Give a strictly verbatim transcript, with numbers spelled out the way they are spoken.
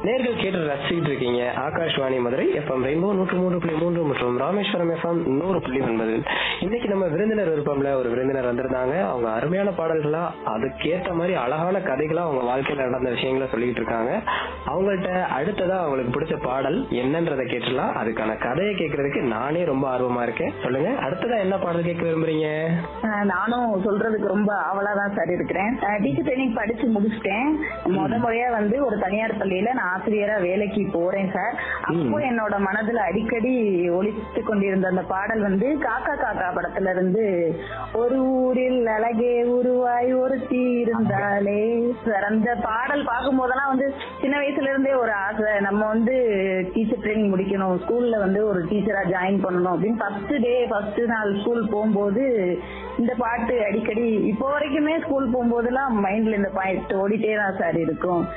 நேர்கள் கேட்டு ரசிச்சுட்டு இருக்கீங்க ஆகாஷ்வாணி மதுரை எஃப்எம் ரெயின்போ நூற்று மூன்று புள்ளி மூன்று மற்றும் ராமேஸ்வரம் எஃப்எம் நூறு புள்ளி ஒன்பது. இன்னைக்கு நம்ம விருந்தினர் விருப்பம்ல ஒரு விருந்தினர் வந்திருந்தாங்க. அவங்க அருமையான பாடல்களா அதுக்கேற்ற மாதிரி அழகான கதைகளா அவங்க வாழ்க்கையில நடந்த விஷயங்களை சொல்லிட்டு இருக்காங்க. அவங்கள்ட்ட அடுத்ததா அவங்களுக்கு பிடிச்ச பாடல் என்னன்றதை கேட்டுலாம். அதுக்கான கதையை கேட்கறதுக்கு நானே ரொம்ப ஆர்வமா இருக்கேன். சொல்லுங்க, அடுத்ததா என்ன பாடல் கேட்க விரும்புறீங்க? நானும் சொல்றதுக்கு ரொம்ப ஆவலாதான் சார் இருக்கிறேன். டீச்சர் ட்ரைனிங் படிச்சு முடிச்சிட்டேன். முத முறையா வந்து ஒரு தனியார் பள்ளியில நான் ஆசிரியரா வேலைக்கு போறேன் சார். அப்போ என்னோட மனதுல அடிக்கடி ஒலித்து கொண்டிருந்த அந்த பாடல் வந்து காக்கா காக்கா படத்துல இருந்து ஒரு ஊரில் அழகே உருவாய் ஒரு தீ இருந்தாலே சார். அந்த பாடல் பார்க்கும் போதெல்லாம் வந்து சின்ன வயசுல இருந்தே ஒரு ஆசை, நம்ம வந்து டீச்சர் ட்ரைனிங் முடிக்கணும், ஸ்கூல்ல வந்து ஒரு டீச்சரா ஜாயின் பண்ணணும் அப்படின்னு ஃபர்ஸ்ட் டே ஃபர்ஸ்ட் நாள் ஸ்கூல் போகும்போது இந்த பாட்டு அடிக்கடி இப்போ வரைக்குமே ஸ்கூல் போகும்போதெல்லாம் மைண்ட்ல இந்த பாட்டு ஓடிட்டே தான் சார் இருக்கும்.